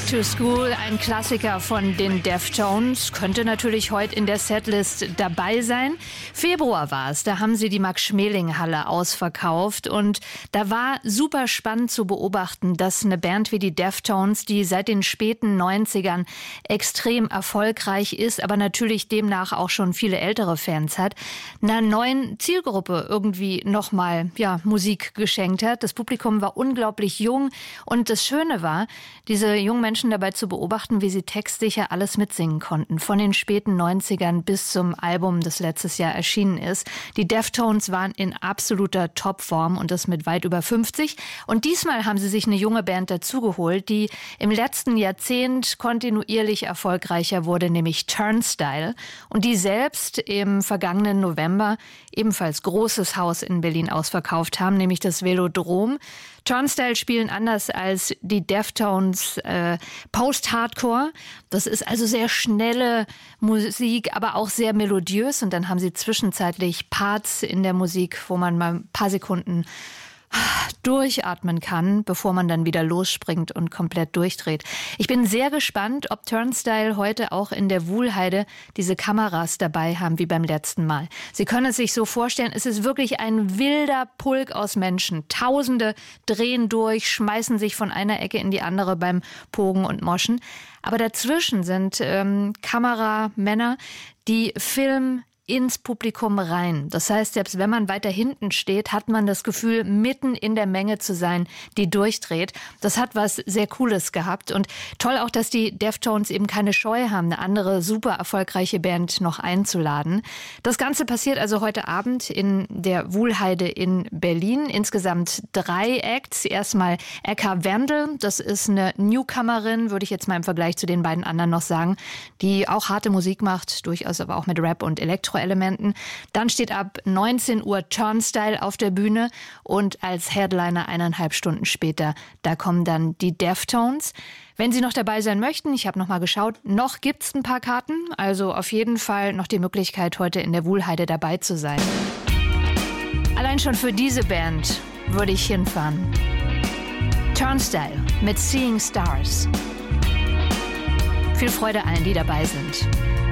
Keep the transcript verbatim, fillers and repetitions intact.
to School, ein Klassiker von den Deftones, könnte natürlich heute in der Setlist dabei sein. Februar war es, da haben sie die Max-Schmeling-Halle ausverkauft und da war super spannend zu beobachten, dass eine Band wie die Deftones, die seit den späten neunzigern extrem erfolgreich ist, aber natürlich demnach auch schon viele ältere Fans hat, einer neuen Zielgruppe irgendwie nochmal ja, Musik geschenkt hat. Das Publikum war unglaublich jung und das Schöne war, diese jungen Menschen dabei zu beobachten, wie sie textsicher alles mitsingen konnten. Von den späten neunzigern bis zum Album, das letztes Jahr erschienen ist. Die Deftones waren in absoluter Topform und das mit weit über fünfzig. Und diesmal haben sie sich eine junge Band dazugeholt, die im letzten Jahrzehnt kontinuierlich erfolgreicher wurde, nämlich Turnstile. Und die selbst im vergangenen November ebenfalls großes Haus in Berlin ausverkauft haben, nämlich das Velodrom. Turnstile spielen anders als die Deftones äh, Post-Hardcore. Das ist also sehr schnelle Musik, aber auch sehr melodiös. Und dann haben sie zwischenzeitlich Parts in der Musik, wo man mal ein paar Sekunden durchatmen kann, bevor man dann wieder losspringt und komplett durchdreht. Ich bin sehr gespannt, ob Turnstile heute auch in der Wuhlheide diese Kameras dabei haben wie beim letzten Mal. Sie können es sich so vorstellen, es ist wirklich ein wilder Pulk aus Menschen. Tausende drehen durch, schmeißen sich von einer Ecke in die andere beim Pogen und Moschen. Aber dazwischen sind ähm, Kameramänner, die filmen ins Publikum rein. Das heißt, selbst wenn man weiter hinten steht, hat man das Gefühl, mitten in der Menge zu sein, die durchdreht. Das hat was sehr Cooles gehabt. Und toll auch, dass die Deftones eben keine Scheu haben, eine andere super erfolgreiche Band noch einzuladen. Das Ganze passiert also heute Abend in der Wuhlheide in Berlin. Insgesamt drei Acts. Erstmal Eka Wendel. Das ist eine Newcomerin, würde ich jetzt mal im Vergleich zu den beiden anderen noch sagen, die auch harte Musik macht, durchaus aber auch mit Rap und Elektro Elementen. Dann steht ab neunzehn Uhr Turnstile auf der Bühne und als Headliner eineinhalb Stunden später, da kommen dann die Deftones. Wenn Sie noch dabei sein möchten, ich habe noch mal geschaut, noch gibt's ein paar Karten, also auf jeden Fall noch die Möglichkeit, heute in der Wuhlheide dabei zu sein. Allein schon für diese Band würde ich hinfahren. Turnstile mit Seeing Stars. Viel Freude allen, die dabei sind.